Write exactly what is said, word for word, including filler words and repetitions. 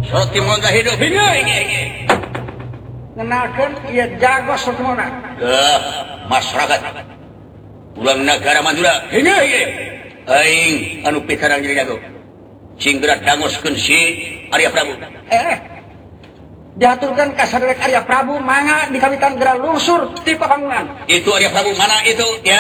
roti monta hidup ngenalkeun ieu jago semua. eh masyarakat ulang negara Madura hingga aing anu pitarang jadi jago singgerat dangoskeun si Arya Prabu Eh, diaturkan ka saderek Arya Prabu mangga di kawitan gerak lungsur ti papangunan. itu Arya Prabu mana itu ya